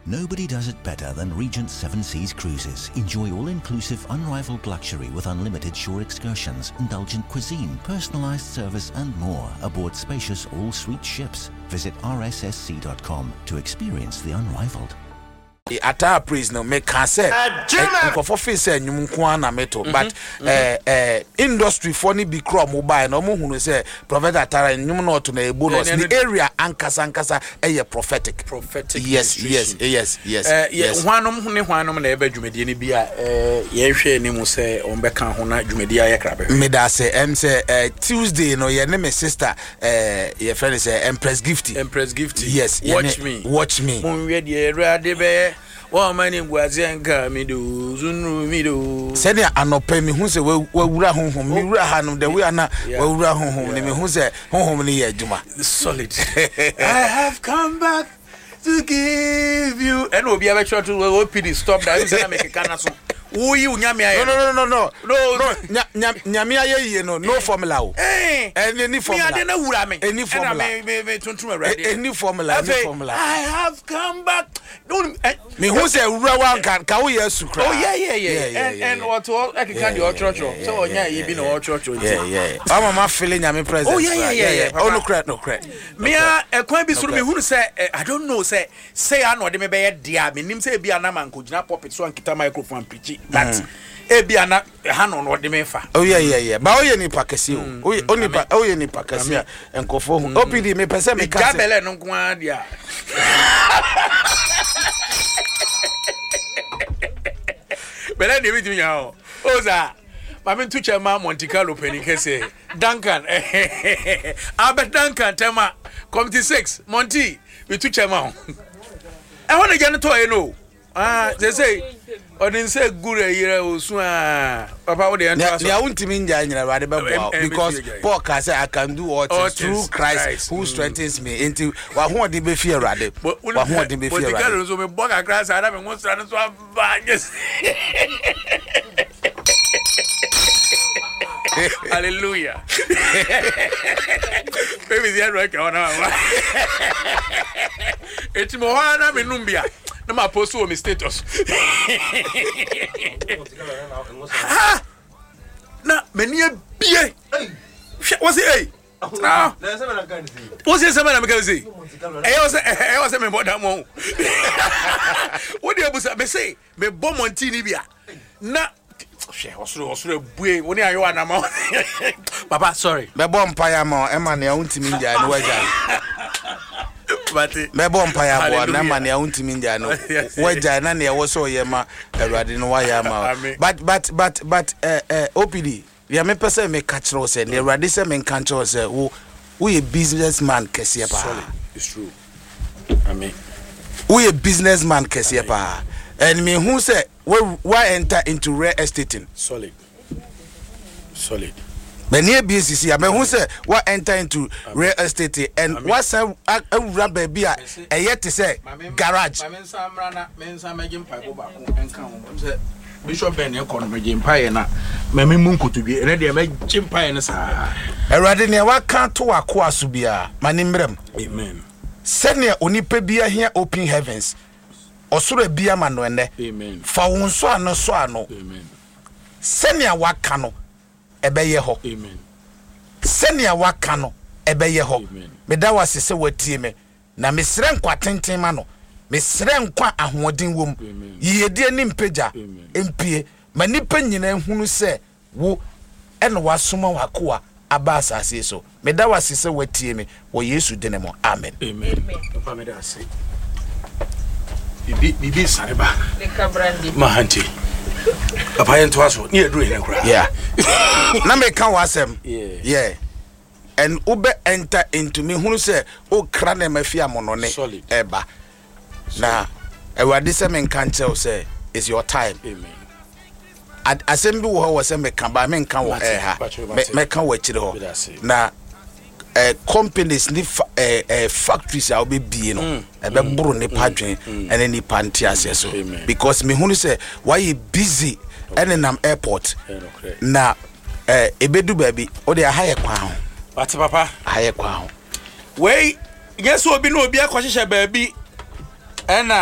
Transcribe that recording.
Nobody does it better than Regent Seven Seas Cruises. Enjoy all-inclusive, unrivaled luxury with unlimited shore excursions, indulgent cuisine, personalized service and more aboard spacious all-suite ships. Visit rssc.com to experience the unrivaled. Ata praise no make can say for face nyum nko na meto but industry for ni bi kro mobile no mo hunu say prophet atara nyum no to na ebo no the area ankasa prophetic yes hwanom na ebe dwumedie ni bi a ye hwe ni mu say on be kan ho na dwumedie aye krabe me da say say Tuesday no ye ne me sister ye friend say Empress Gifty yes watch me mon we de erade be wa mani ngwazenka midu zunu midu senia anope mi hu se wawura honhom mi wura hanom de we ana wawura honhom ne mi hu se honhom ne ye adwuma solid I have come back to give you and obi aba try to OPD stop that you say make kana so wo yi unyame aye no nyame aye no formula o any formula me ade na wura me any formula me tuntum awrade any formula I have come back me who say wura wan ka wo ye sukra oh yeah and what all I can do church so onya ye bi no church yeah mama feeling nyame presence oh yeah oh no credit me ekwan bi suru me hu say I don't know say I know de me be dia me nim say bi ana man ko gina pulpit so ankita microphone preach but ebi ana hano no de me fa oh yeah ba o ye ni pakasi o ye ni pakasi enkofo hu OPD me pese me ka jabele no nko adia bele de bi tunya o oza mama ntu chema Monte Carlo penikese Duncan Albert Duncan tema committee 6 Monty we tu chema I want to get to no they say odin say gure yire osu papa wo de enter ya untimi nja nyina rade bebo because Paul can say I can do all things through Christ who strengthens me into wa ho de be fear rade wa ho de be fear rade because so me boka Christ ada me mo stra no so abanges hallelujah baby the right ona eti mo wana me numbia na ma post o me status na meni bie what's it what's it semana me can say e was me boda mo what dey busa me say me bo monti ni bia na osuro bue woni ayo anama papa sorry me bo mpaya mo e ma na untimi nja no waja me bo mpaya bo na ma na untimi nja no waja na na wo so ye ma awade no waya ma but OPD ya me pese me catch ro say na awade say me kan cho say wo a businessman kese pa solid it's true amen we a businessman kese pa and me who say why enter into real estate solid many BCC me who say why enter into real estate and what say awura baby a yet say garage mensa magin pipe ba ko enka ho say Bishop Ben economy jimpa na meme munkotudwe ene de magimpa na sa erade ne wa kan to akoaso bia manimrem amen sene onipa bia here open heavens osoro bia ma no ene amen fa wonso ano so ano amen sene waka no ebeye ho amen sene waka no ebeye ho amen meda wasese watie me na mesre nkwa tenten ma no mesre nkwa ahoden wom yiyedie ni mpagya empie manipa nyina hunu se wo ene wasoma wakoa aba asase so meda wasese watie me wo Yesu denemo amen papa meda say bibi sareba mahanti papa yento aso ni eduru ene kura yeah na me kan wasem yeah and ube enter into me hunu se o kra na mafia monone eba na ewade se men kan tell say it's your time amen asem bi wo ho se me kan ba men kan wo ha me kan wo chire ho na companies ni factories are be bie no e be buru ni padwen ene ni panti ase so because me hunu say why you busy ene nam airport na ebedu baby o de ahaye kwa ho but papa ahaye kwa ho we yes obi no obi akwahye baby ena